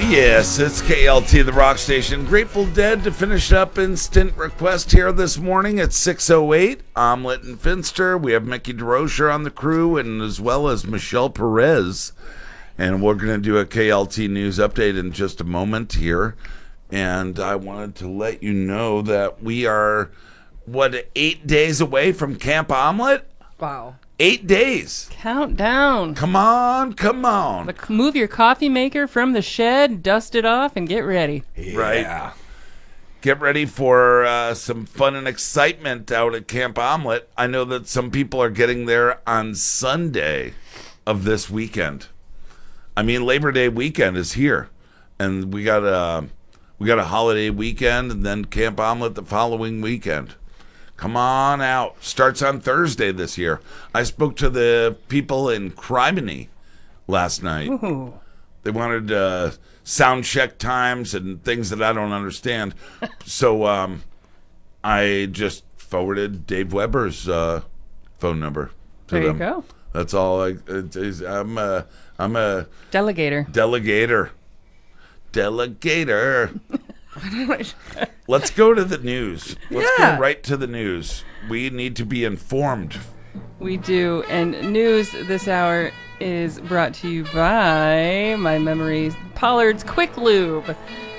Yes, it's KLT, the rock station. Grateful Dead to finish up Instant Request here this morning at 6:08. Omelet and Finster. We have Mickey DeRocher on the crew, and as well as Michelle Perez. And we're going to do a KLT news update in just a moment here. And I wanted to let you know that we are, 8 days away from Camp Omelet? Wow. 8 days. Countdown. Come on, come on. Move your coffee maker from the shed, dust it off, and get ready. Right. Get ready for some fun and excitement out at Camp Omelet. I know that some people are getting there on Sunday of this weekend. I mean, Labor Day weekend is here, and we got a holiday weekend, and then Camp Omelet the following weekend. Come on out. Starts on Thursday this year. I spoke to the people in Criminy last night. Ooh. They wanted sound check times and things that I don't understand. So I just forwarded Dave Weber's phone number to There you them. go. That's all. I'm a Delegator. Delegator. Let's go to the news. Let's go right to the news. We need to be informed. We do. And news this hour is brought to you by my memories, Pollard's Quick Lube.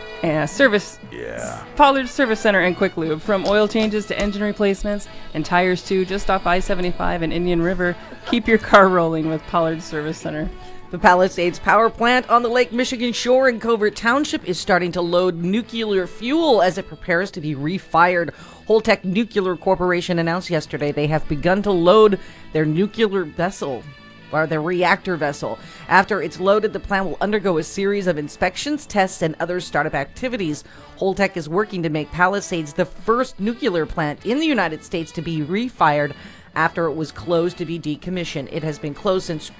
Pollard's Service Center and Quick Lube. From oil changes to engine replacements and tires too, just off I-75 and Indian River. Keep your car rolling with Pollard's Service Center. The Palisades Power Plant on the Lake Michigan shore in Covert Township is starting to load nuclear fuel as it prepares to be refired. Holtec Nuclear Corporation announced yesterday they have begun to load their nuclear vessel, or their reactor vessel. After it's loaded, the plant will undergo a series of inspections, tests, and other startup activities. Holtec is working to make Palisades the first nuclear plant in the United States to be refired after it was closed to be decommissioned. It has been closed since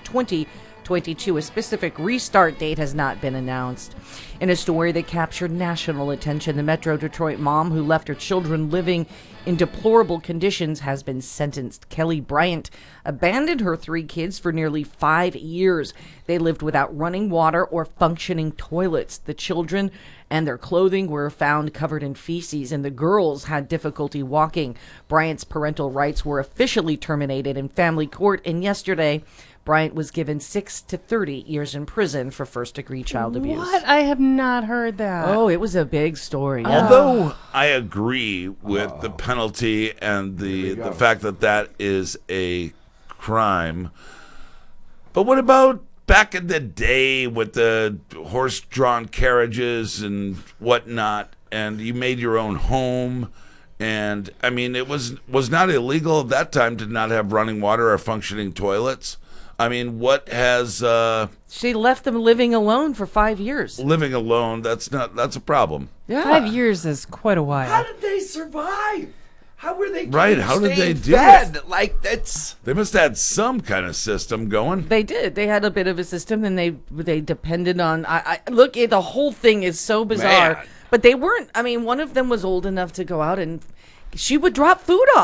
2022. A specific restart date has not been announced. In a story that captured national attention, the Metro Detroit mom who left her children living in deplorable conditions has been sentenced. Kelly Bryant abandoned her 3 kids for nearly 5 years. They lived without running water or functioning toilets. The children and their clothing were found covered in feces, and the girls had difficulty walking. Bryant's parental rights were officially terminated in family court, and yesterday Bryant was given 6 to 30 years in prison for first-degree child abuse. What? I have not heard that. Oh, it was a big story. Although I agree with the penalty and the fact that that is a crime, but what about back in the day with the horse-drawn carriages and whatnot, and you made your own home? And, I mean, it was not illegal at that time to not have running water or functioning toilets. I mean, what has... She left them living alone for 5 years. living alone, that's a problem. Yeah. 5 years is quite a while. How did they survive? How were they How did they do fed? it? Like, that's... They must have had some kind of system going. They did. They had a bit of a system, and they depended on... Look, the whole thing is so bizarre. Man. But they weren't... I mean, one of them was old enough to go out, and she would drop food off.